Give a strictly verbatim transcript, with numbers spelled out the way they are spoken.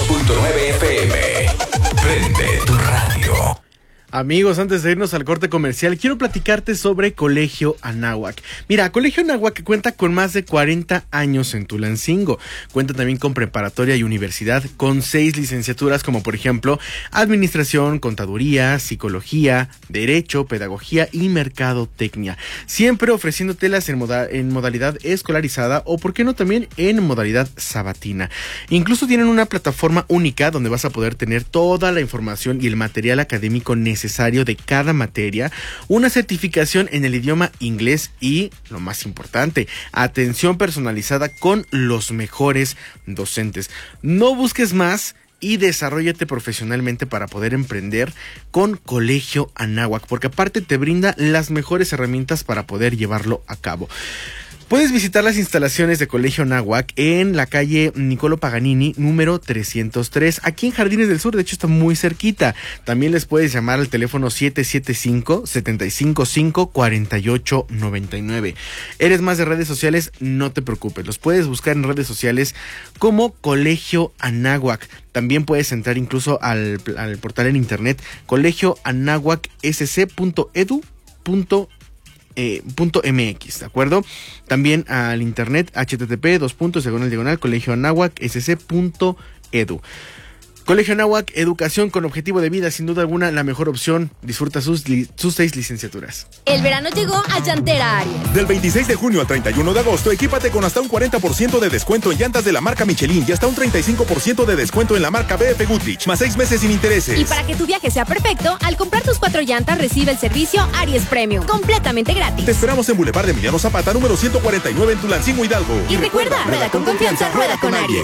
punto nueve F M. Prende tu radio. Amigos, antes de irnos al corte comercial, quiero platicarte sobre Colegio Anáhuac. Mira, Colegio Anáhuac cuenta con más de cuarenta años en Tulancingo. Cuenta también con preparatoria y universidad, con seis licenciaturas como por ejemplo Administración, Contaduría, Psicología, Derecho, Pedagogía y Mercadotecnia. Siempre ofreciéndotelas en, moda- en modalidad escolarizada o, por qué no, también en modalidad sabatina. Incluso tienen una plataforma única donde vas a poder tener toda la información y el material académico necesario necesario de cada materia, una certificación en el idioma inglés y, lo más importante, atención personalizada con los mejores docentes. No busques más y desarróllate profesionalmente para poder emprender con Colegio Anáhuac, porque aparte te brinda las mejores herramientas para poder llevarlo a cabo. Puedes visitar las instalaciones de Colegio Anáhuac en la calle Niccolo Paganini, número trescientos tres, aquí en Jardines del Sur. De hecho, está muy cerquita. También les puedes llamar al teléfono siete siete cinco, siete cinco cinco, cuatro ocho nueve nueve. ¿Eres más de redes sociales? No te preocupes. Los puedes buscar en redes sociales como Colegio Anáhuac. También puedes entrar incluso al, al portal en internet colegio anáhuac s c punto edu punto Eh, punto mx, ¿de acuerdo? También al internet http dos puntos diagonal diagonal colegio anáhuac sc punto edu. Colegio Anáhuac, educación con objetivo de vida, sin duda alguna la mejor opción. Disfruta sus, li- sus seis licenciaturas. El verano llegó a Llantera Aries. Del veintiséis de junio al treinta y uno de agosto, equípate con hasta un cuarenta por ciento de descuento en llantas de la marca Michelin y hasta un treinta y cinco por ciento de descuento en la marca B F Goodrich, más seis meses sin intereses. Y para que tu viaje sea perfecto, al comprar tus cuatro llantas, recibe el servicio Aries Premium, completamente gratis. Te esperamos en Boulevard de Emiliano Zapata, número ciento cuarenta y nueve en Tulancingo, Hidalgo. Y recuerda, rueda con confianza, rueda con Aries.